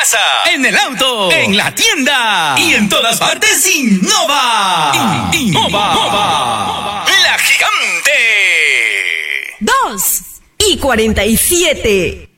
casa, en el auto, en la tienda y en todas partes. Innova. Innova. La Gigante. 2:47.